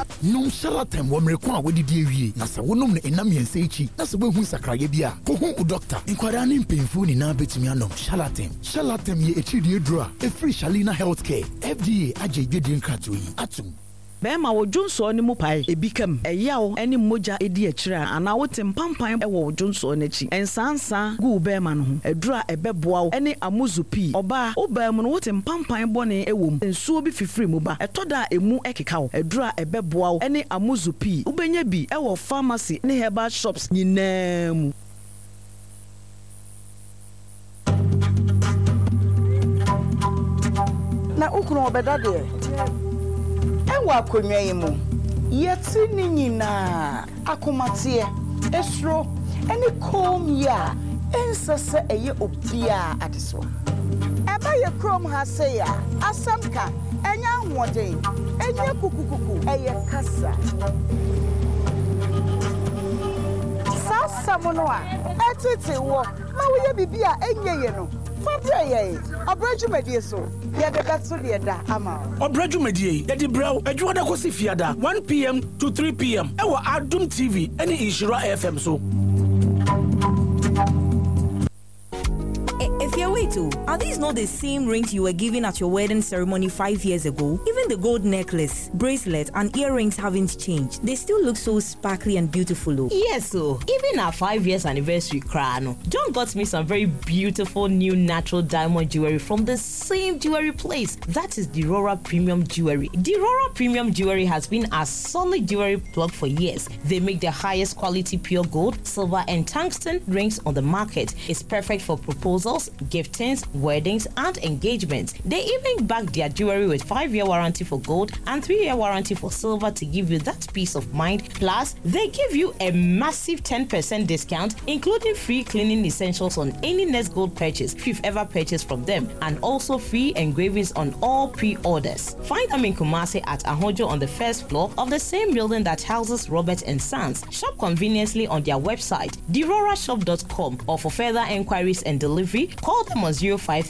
nom Charlatan wo mreko a wodidi awie na se wonom ne enam yense echi na se behu sakraye bia ko hu doctor inkwara ne mpemfu ni na betumi anom Charlatan ye echi die dura e free Shalina Healthcare FDA agye nkrato yi atum Bema wo Johnson ni mu pai ebikam eyawo eni moja edi akira ana wote mpampan wo Johnson n'echi ensansa gu bema no ho edura ebeboa wo eni amuzupi oba obam no wote mpampan bone ewom ensuo bi fifiri mu ba etoda emu ekeka wo edura ebeboa wo eni amuzupi ubenya bi ewo pharmacy ne herbal shops nyinaa na ukunu obeda de ewa akonwa yi mu yeti ni nyina akomate esro eni kom ya ensese eye obia adeso eba ye krom ha se ya asamka enya nwode enya kukukuku eye kasa sasa mono a etete wo ma wo ye bibia enye ye no fabra ye abrajumedie so ya de gatso de da ama obrajumedie ya di braw adwoda ko si fiada 1 p.m. to 3 p.m. ewa Adum TV any Ishira FM so. Are these not the same rings you were given at your wedding ceremony 5 years ago? Even the gold necklace, bracelet, and earrings haven't changed. They still look so sparkly and beautiful. Yes, so even our 5 years anniversary crown, John got me some very beautiful new natural diamond jewelry from the same jewelry place. That is Dirora Premium Jewelry. Dirora Premium Jewelry has been a solid jewelry plug for years. They make the highest quality pure gold, silver, and tungsten rings on the market. It's perfect for proposals, giftings, weddings, and engagements. They even back their jewelry with 5-year warranty for gold and 3-year warranty for silver to give you that peace of mind. Plus, they give you a massive 10% discount, including free cleaning essentials on any Nest Gold purchase if you've ever purchased from them, and also free engravings on all pre-orders. Find them in Kumasi at Ahojo on the first floor of the same building that houses Robert & Sons. Shop conveniently on their website, dirorashop.com, or for further enquiries and delivery, call them on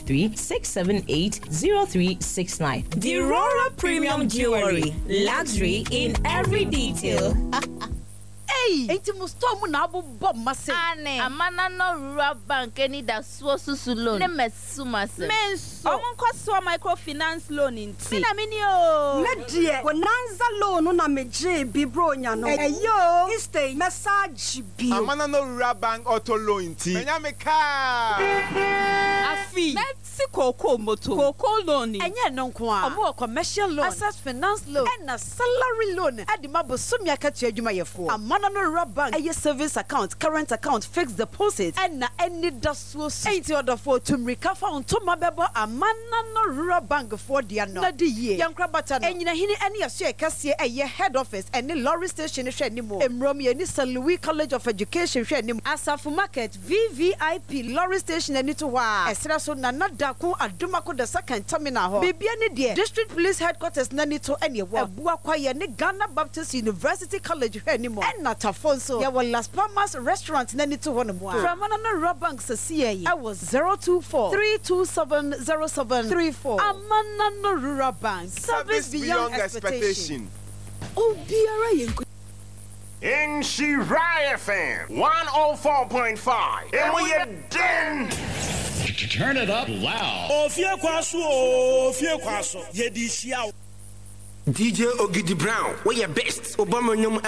053-678-0369. Dirora Premium Jewelry. Luxury in every detail. Hey, enti mustomu na abu bob mase. Ane, amana no rural bank eni da suosusu loan. Ne mesu mase. Menso. Omun kwa microfinance loan inti. Mina minio. Medie, bonanza loan na meje bibro nya no. Eyo, istay message bi. Amana no rural bank auto loan inti. Menya me car. Afi. Let's Coco moto. Coco loan. Enye no nko a. Omo commercial loan, access finance loan, and a salary loan. Adima bosumi akatu adwuma yefo. Amana no rural bank. Eye savings account, current account, fixed deposit, and na any dasuo. 80 order for to recover on to mabebo Amana no rural bank for the no. Na di ye. Yankra bata no. Enyina hini any aso ekase eye head office and lorry station hwe ni mo. Emrom ye ni St. Louis College of Education hwe ni mo. Asafu Market VVIP lorry station ani to wa. Esra so na nadaku adumako the second terminal ho. Bibia ni de district police headquarters na ni to ene wo. Abua kwa ye ni Ghana Baptist University College hwe ni mo. Na tafonso ya wa Las Palmas restaurant na ni to ho no mo. From Amana rural bank sasie I was 024-327-0734. Amana no rural bank. Service beyond expectation. Oh, biara yenko. In Shirai FM 104.5. And we are done. Turn it up loud. Ofie kwaso. Yedi shia. DJ Ogidi Brown, where your best Obama nyum